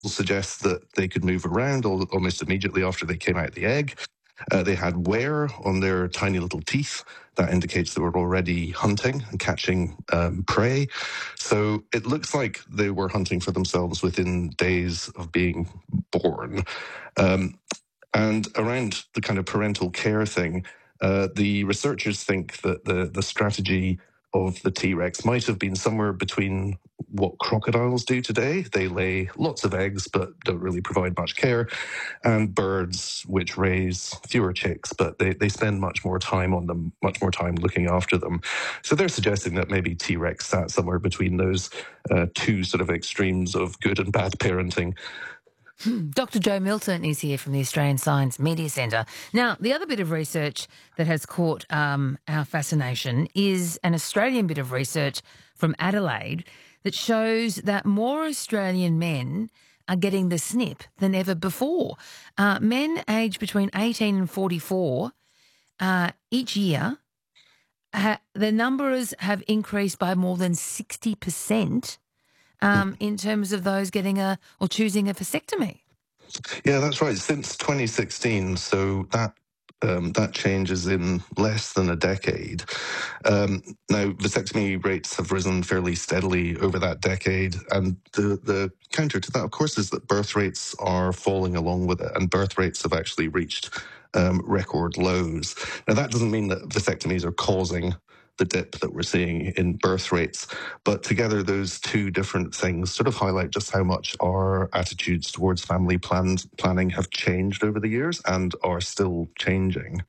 suggests that they could move around almost immediately after they came out of the egg. They had wear on their tiny little teeth. That indicates they were already hunting and catching prey. So it looks like they were hunting for themselves within days of being born. Um, and around the kind of parental care thing, the researchers think that the strategy of the T Rex might have been somewhere between what crocodiles do today. They lay lots of eggs but don't really provide much care, and birds, which raise fewer chicks, but they spend much more time on them, much more time looking after them. So they're suggesting that maybe T Rex sat somewhere between those two sort of extremes of good and bad parenting. Dr. Joe Milton is here from the Australian Science Media Centre. Now, the other bit of research that has caught our fascination is an Australian bit of research from Adelaide that shows that more Australian men are getting the snip than ever before. Men aged between 18 and 44 each year, the numbers have increased by more than 60%. In terms of those getting or choosing a vasectomy. Yeah, that's right. Since 2016, so that changes in less than a decade. Now, vasectomy rates have risen fairly steadily over that decade, and the counter to that, of course, is that birth rates are falling along with it, and birth rates have actually reached record lows. Now, that doesn't mean that vasectomies are causing the dip that we're seeing in birth rates. But together, those two different things sort of highlight just how much our attitudes towards family planning have changed over the years and are still changing.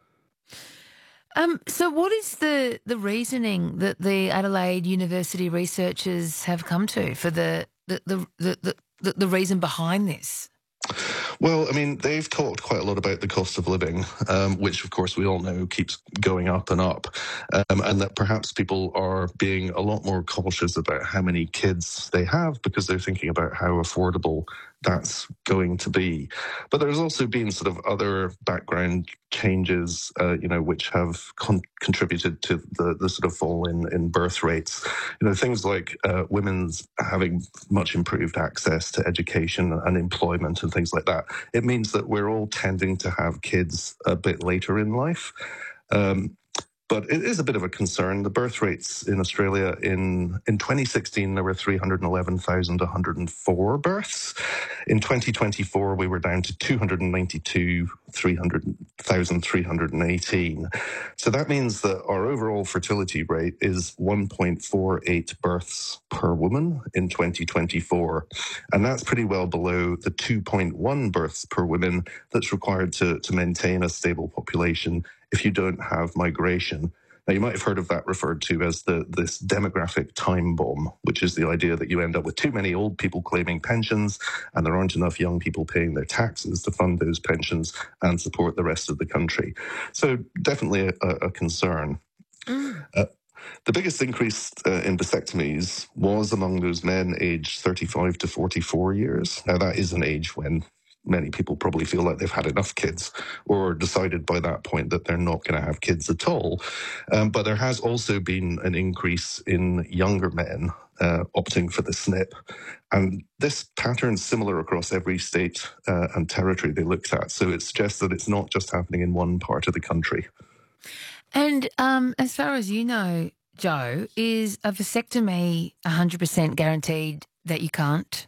So what is the reasoning that the Adelaide University researchers have come to for the reason behind this? Well, I mean, they've talked quite a lot about the cost of living, which, of course, we all know keeps going up and up, and that perhaps people are being a lot more cautious about how many kids they have because they're thinking about how affordable that's going to be. But there's also been sort of other background changes, which have contributed to the sort of fall in birth rates. Things like women's having much improved access to education and employment and things like that. It means that we're all tending to have kids a bit later in life. But it is a bit of a concern. The birth rates in Australia in 2016, there were 311,104 births. In 2024, we were down to 292,318. So that means that our overall fertility rate is 1.48 births per woman in 2024. And that's pretty well below the 2.1 births per woman that's required to maintain a stable population if you don't have migration. Now, you might have heard of that referred to as this demographic time bomb, which is the idea that you end up with too many old people claiming pensions and there aren't enough young people paying their taxes to fund those pensions and support the rest of the country. So definitely a concern. The biggest increase in vasectomies was among those men aged 35 to 44 years. Now, that is an age when many people probably feel like they've had enough kids or decided by that point that they're not going to have kids at all. But there has also been an increase in younger men opting for the SNP. And this pattern's similar across every state and territory they looked at. So it suggests that it's not just happening in one part of the country. And as far as you know, Joe, is a vasectomy 100% guaranteed that you can't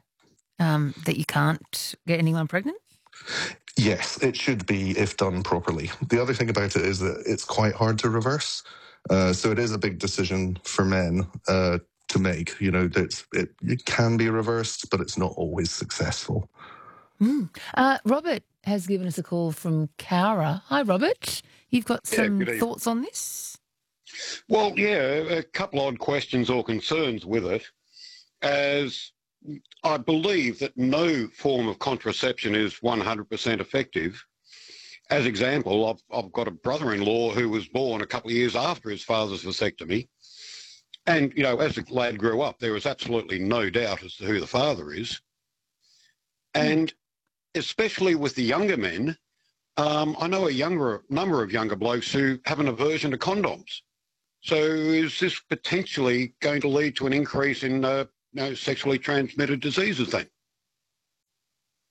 get anyone pregnant? Yes, it should be if done properly. The other thing about it is that it's quite hard to reverse. So it is a big decision for men to make. It can be reversed, but it's not always successful. Robert has given us a call from Cowra. Hi, Robert. You've got some thoughts on this? Well, yeah, a couple odd questions or concerns with it, as I believe that no form of contraception is 100% effective. As example, I've got a brother-in-law who was born a couple of years after his father's vasectomy. And, as the lad grew up, there was absolutely no doubt as to who the father is. And especially with the younger men, I know a number of younger blokes who have an aversion to condoms. So is this potentially going to lead to an increase in sexually transmitted diseases then?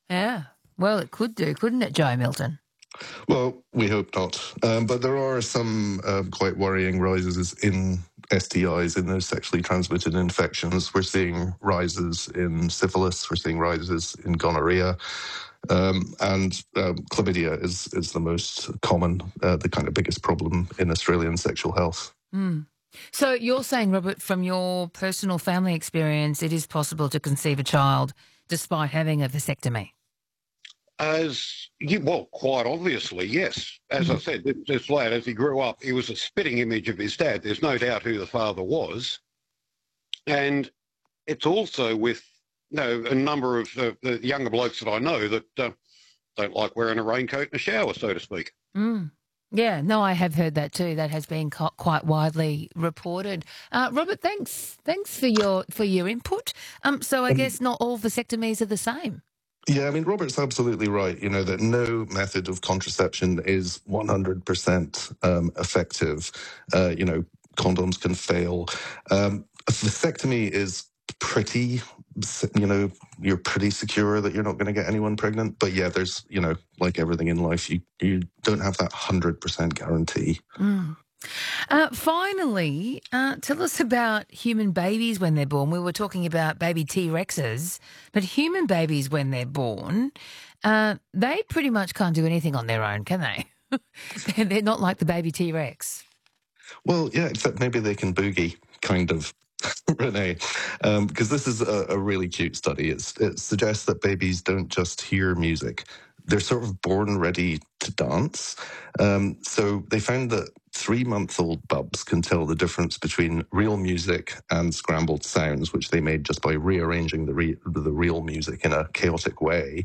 Yeah. Well, it could do, couldn't it, Joe Milton? Well, we hope not. But there are some quite worrying rises in STIs, in those sexually transmitted infections. We're seeing rises in syphilis, we're seeing rises in gonorrhea, and chlamydia is the most common, the kind of biggest problem in Australian sexual health. Mm. So you're saying, Robert, from your personal family experience, it is possible to conceive a child despite having a vasectomy? Well, quite obviously, yes. As I said, this lad, as he grew up, he was a spitting image of his dad. There's no doubt who the father was. And it's also with a number of the younger blokes that I know that don't like wearing a raincoat in a shower, so to speak. Mm. Yeah, no, I have heard that too. That has been quite widely reported. Robert, thanks for your input. So I guess not all vasectomies are the same. Yeah, I mean, Robert's absolutely right, that no method of contraception is 100% effective. Condoms can fail. A vasectomy is pretty, you're pretty secure that you're not going to get anyone pregnant. But yeah, there's, like everything in life, you don't have that 100% guarantee. Mm. Finally, tell us about human babies when they're born. We were talking about baby T-Rexes, but human babies when they're born, they pretty much can't do anything on their own, can they? They're not like the baby T-Rex. Well, yeah, except maybe they can boogie, kind of. Renee, because this is a really cute study. It suggests that babies don't just hear music. They're sort of born ready to dance. So they found that 3-month-old bubs can tell the difference between real music and scrambled sounds, which they made just by rearranging the real music in a chaotic way.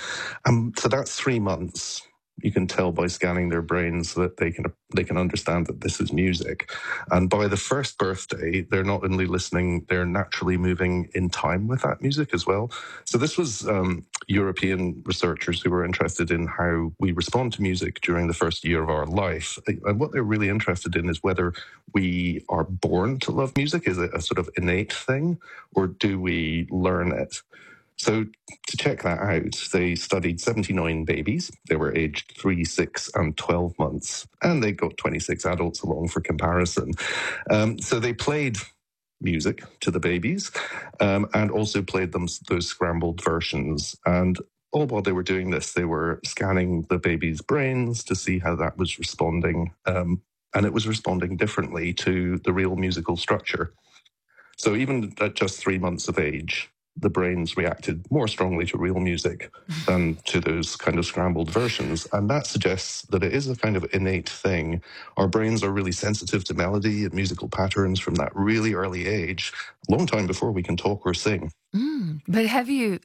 So that's 3 months. You can tell by scanning their brains that they can understand that this is music. And by the first birthday, they're not only listening, they're naturally moving in time with that music as well. So this was European researchers who were interested in how we respond to music during the first year of our life. And what they're really interested in is whether we are born to love music. Is it a sort of innate thing, or do we learn it? So to check that out, they studied 79 babies. They were aged 3, 6, and 12 months, and they got 26 adults along for comparison. So they played music to the babies and also played them those scrambled versions. And all while they were doing this, they were scanning the baby's brains to see how that was responding. And it was responding differently to the real musical structure. So even at just 3 months of age, the brains reacted more strongly to real music than to those kind of scrambled versions. And that suggests that it is a kind of innate thing. Our brains are really sensitive to melody and musical patterns from that really early age, a long time before we can talk or sing. But have you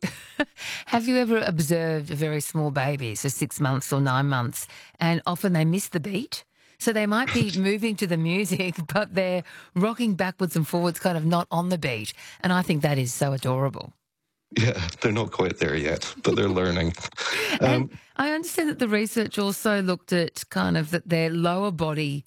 ever observed a very small baby, so 6 months or 9 months, and often they miss the beat? So they might be moving to the music, but they're rocking backwards and forwards, kind of not on the beat. And I think that is so adorable. Yeah, they're not quite there yet, but they're learning. And I understand that the research also looked at kind of that their lower body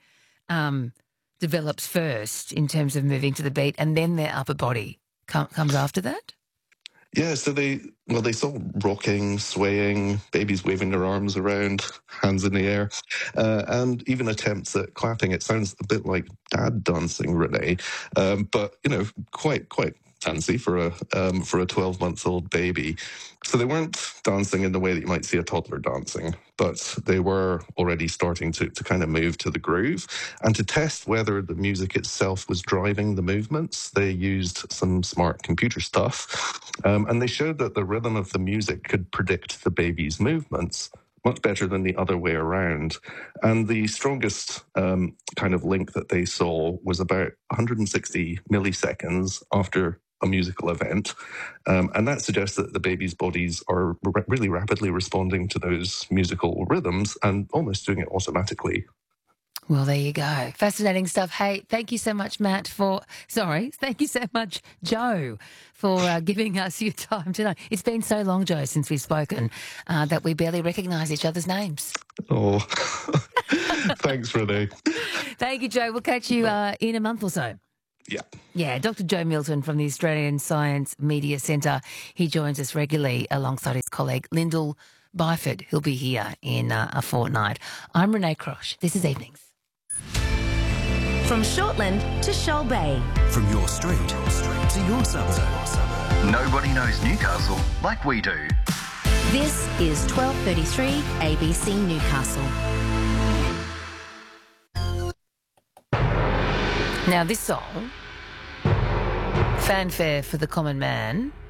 develops first in terms of moving to the beat, and then their upper body comes after that. Yeah, so they saw rocking, swaying, babies waving their arms around, hands in the air, and even attempts at clapping. It sounds a bit like dad dancing, Renee, but quite fancy for a 12-month-old baby. So they weren't dancing in the way that you might see a toddler dancing, but they were already starting to kind of move to the groove. And to test whether the music itself was driving the movements, they used some smart computer stuff. And they showed that the rhythm of the music could predict the baby's movements much better than the other way around. And the strongest kind of link that they saw was about 160 milliseconds after a musical event. And that suggests that the baby's bodies are really rapidly responding to those musical rhythms and almost doing it automatically. Well, there you go. Fascinating stuff. Hey, thank you so much, thank you so much, Joe, for giving us your time tonight. It's been so long, Joe, since we've spoken that we barely recognise each other's names. Oh, thanks, Renee. Thank you, Joe. We'll catch you in a month or so. Yeah, Dr. Joe Milton from the Australian Science Media Centre. He joins us regularly alongside his colleague Lyndall Byford, who'll be here in a fortnight. I'm Renee Crosh. This is Evenings. From Shortland to Shoal Bay. From your street to your suburb. Nobody knows Newcastle like we do. This is 1233 ABC Newcastle. Now, this song, Fanfare for the Common Man,